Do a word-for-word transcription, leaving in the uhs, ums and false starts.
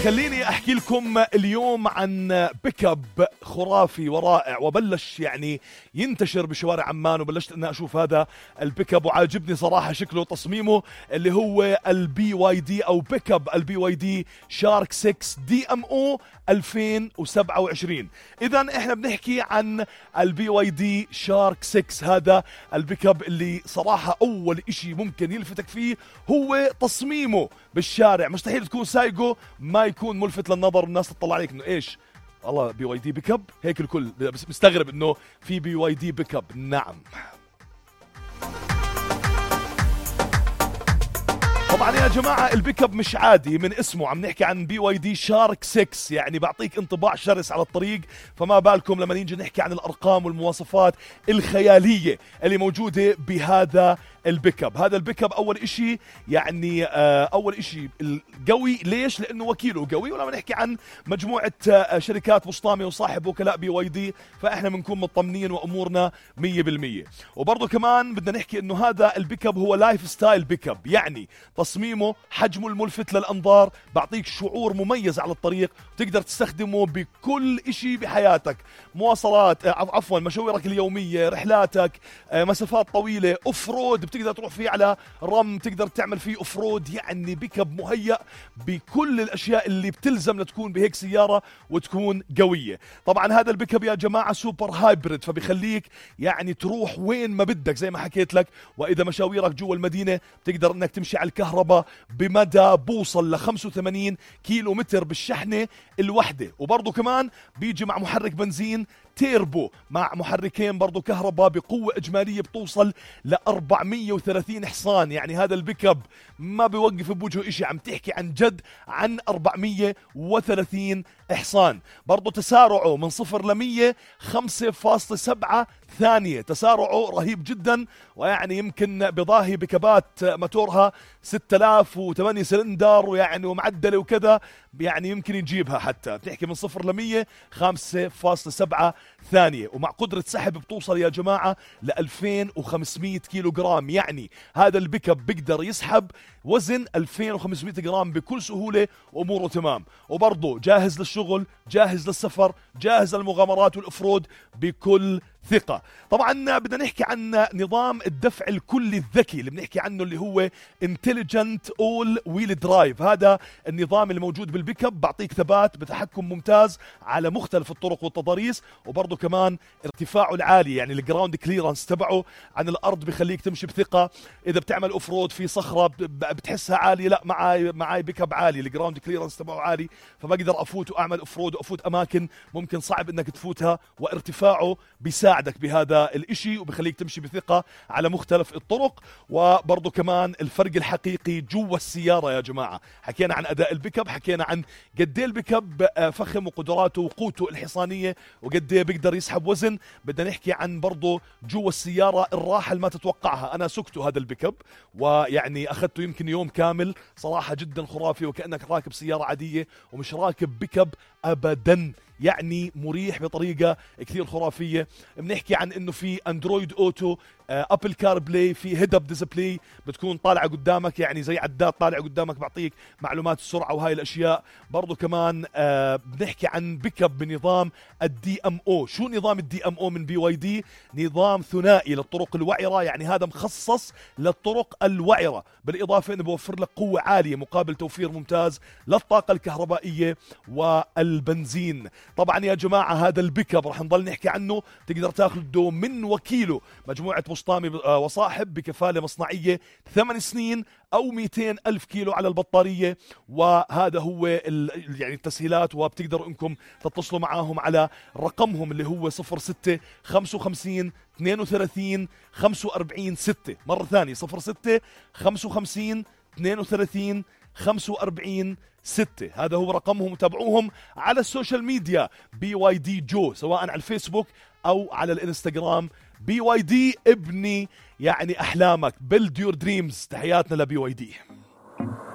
خليني أحكي لكم اليوم عن بيك اب خرافي ورائع، وبلش يعني ينتشر بشوارع عمان، وبلشت أن أشوف هذا البيك اب وعاجبني صراحة شكله وتصميمه، اللي هو البي واي دي أو بيك اب البي واي دي شارك ستة دي ام او ألفين وسبعة وعشرين. إذا إحنا بنحكي عن البي واي دي شارك ستة، هذا البيك اب اللي صراحة أول إشي ممكن يلفتك فيه هو تصميمه بالشارع. مستحيل تكون سايقه ما يكون ملفت للنظر، الناس تطلع عليك انه ايش والله بي واي دي بيك اب، هيك الكل بس مستغرب انه في بي واي دي بيك اب. نعم طبعا يا جماعة البيك اب مش عادي من اسمه، عم نحكي عن بي واي دي شارك ستة، يعني بعطيك انطباع شرس على الطريق، فما بالكم لما نيجي نحكي عن الارقام والمواصفات الخيالية اللي موجودة بهذا البيك اب. هذا البيك اب اول اشي يعني آه اول اشي القوي، ليش؟ لانه وكيله قوي، ولما نحكي عن مجموعة آه شركات بسطامي وصاحب وكلاء بي واي دي فاحنا بنكون مطمنين وامورنا مية بالمية. وبرضه كمان بدنا نحكي انه هذا البيك اب هو لايف ستايل بيك اب، يعني تصميمه حجمه الملفت للانظار بعطيك شعور مميز على الطريق، تقدر تستخدمه بكل اشي بحياتك، مواصلات آه عفوا مشاويرك اليومية، رحلاتك، آه مسافات طويلة، اوف رود بتقدر تروح فيه على رم، تقدر تعمل فيه اوف رود، يعني بيك اب مهيأ بكل الاشياء اللي بتلزم لتكون بهيك سيارة وتكون قوية. طبعا هذا البيك اب يا جماعة سوبر هايبرد، فبيخليك يعني تروح وين ما بدك زي ما حكيت لك، واذا مشاويرك جوا المدينة بتقدر انك تمشي على الكهرباء بمدى بوصل ل خمسة وثمانين كيلو متر بالشحنة الوحدة. وبرضه كمان بيجي مع محرك بنزين تيربو مع محركين برضو كهرباء بقوة إجمالية بتوصل ل أربعمية وثلاثين حصان، يعني هذا البيك اب ما بيوقف بوجهه إشي، عم تحكي عن جد عن أربعمية وثلاثين حصان. برضو تسارعه من صفر لمية خمسة فاصلة سبعة ثانية، تسارعه رهيب جدا، ويعني يمكن بضاهي بكبات موتورها ستة آلاف وثمانية سلندر ويعني ومعدلة وكذا، يعني يمكن يجيبها حتى بتحكي من صفر لمية خمسة فاصلة سبعة ثانية، ومع قدرة سحب بتوصل يا جماعة ل ألفين وخمسمية كيلو جرام، يعني هذا البيك اب بيقدر يسحب وزن ألفين وخمسمية جرام بكل سهولة وأموره تمام. وبرضه جاهز للشغل، جاهز للسفر، جاهز للمغامرات والأفرود بكل ثقة. طبعا بدنا نحكي عن نظام الدفع الكلي الذكي اللي بنحكي عنه اللي هو Intelligent All Wheel Drive. هذا النظام اللي موجود بالبيك اب بعطيك ثبات بتحكم ممتاز على مختلف الطرق والتضاريس، وبرضه كمان ارتفاعه العالي يعني الجراوند كليرنس تبعه عن الارض بخليك تمشي بثقة. اذا بتعمل اوف رود في صخرة بتحسها عالية، لا معاي معاي بيك اب عالي، الجراوند كليرنس تبعه عالي، فبقدر افوت واعمل اوف رود وافوت اماكن ممكن صعب انك تفوتها، وارتفاعه بيساعد عندك بهذا الاشي وبخليك تمشي بثقة على مختلف الطرق. وبرضو كمان الفرق الحقيقي جوا السيارة يا جماعة، حكينا عن اداء البيك اب، حكينا عن قد ايه البيك اب فخم وقدراته وقوته الحصانية وقد ايه بيقدر يسحب وزن. بدنا نحكي عن برضو جوا السيارة الراحة اللي ما تتوقعها. انا سكته هذا البيك اب ويعني اخذته يمكن يوم كامل، صراحة جدا خرافي، وكأنك راكب سيارة عادية ومش راكب بيك اب ابدا، يعني مريح بطريقة كثير خرافية. بنحكي عن انه في اندرويد اوتو، ابل كار بلاي، في هيد اب ديسبلاي بتكون طالعة قدامك يعني زي عداد طالع قدامك بعطيك معلومات السرعة وهاي الاشياء. برضو كمان آه بنحكي عن بيك اب بنظام الدي ام او. شو نظام الدي ام او من بي واي دي؟ نظام ثنائي للطرق الوعرة، يعني هذا مخصص للطرق الوعرة، بالاضافة انه بوفر لك قوة عالية مقابل توفير ممتاز للطاقة الكهربائية والبنزين. طبعا يا جماعة هذا البيك اب رح نضل نحكي عنه، تقدر تاخذه من وكيله مجموعة بسطامي وصاحب بكفالة مصنعية ثمان سنين أو مئتين ألف كيلو على البطارية. وهذا هو يعني التسهيلات، وبتقدروا انكم تتصلوا معاهم على رقمهم اللي هو صفر ستة خمسة وخمسين اثنين وثلاثين خمسة وأربعين ستة. مرة ثانية صفر ستة خمسة وخمسين اثنين وثلاثين خمسة وأربعين ستة، هذا هو رقمهم. تابعوهم على السوشيال ميديا بي واي دي جو، سواء على الفيسبوك أو على الانستغرام. بي واي دي ابني يعني أحلامك، build your dreams. تحياتنا لبي واي دي.